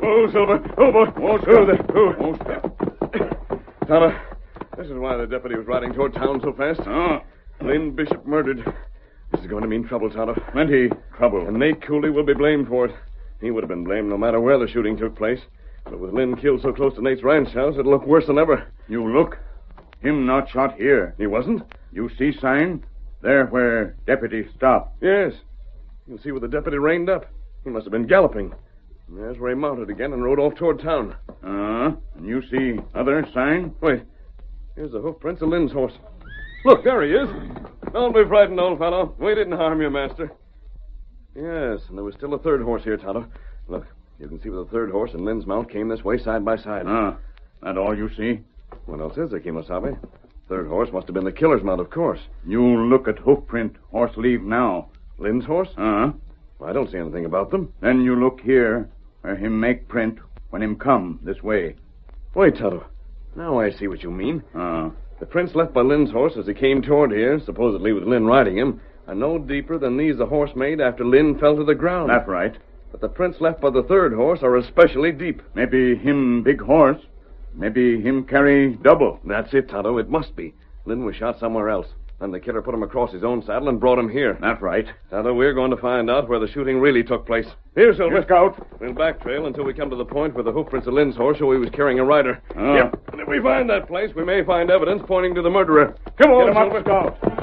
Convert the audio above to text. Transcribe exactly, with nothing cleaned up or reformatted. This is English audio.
Oh, Silver. Oh, boy. Oh, oh, there. Oh. Oh. Tonto, this is why the deputy was riding toward town so fast. Oh. Lynn Bishop murdered. This is going to mean trouble, Tonto. Plenty trouble. And Nate Cooley will be blamed for it. He would have been blamed no matter where the shooting took place. But with Lynn killed so close to Nate's ranch house, it'll look worse than ever. You look. Him not shot here. He wasn't? You see sign? There where deputy stopped. Yes. You'll see where the deputy reined up. He must have been galloping. And there's where he mounted again and rode off toward town. Uh, and you see other sign? Wait. Here's the hoof prints of Lynn's horse. Look, there he is. Don't be frightened, old fellow. We didn't harm you, master. Yes, and there was still a third horse here, Tonto. Look, you can see where the third horse and Lynn's mount came this way side by side. Ah, that all you see? What else is there, Kimosabe? Third horse must have been the killer's mount, of course. You look at hoof print horse leave now. Lynn's horse? Uh-huh. Well, I don't see anything about them. Then you look here where him make print when him come this way. Wait, Tonto. Now I see what you mean. Uh-huh. The prints left by Lynn's horse as he came toward here, supposedly with Lynn riding him, are no deeper than these the horse made after Lynn fell to the ground. That's right. But the prints left by the third horse are especially deep. Maybe him big horse. Maybe him carry double. That's it, Tonto. It must be. Lynn was shot somewhere else. Then the killer put him across his own saddle and brought him here. That's right. Tonto, we're going to find out where the shooting really took place. Here, Silver. Here, Scout. We'll backtrail until we come to the point where the hoof prints of Lynn's horse show he was carrying a rider. Uh. Yep. And if we find that place, we may find evidence pointing to the murderer. Come on, Get him Silver. up, Scout.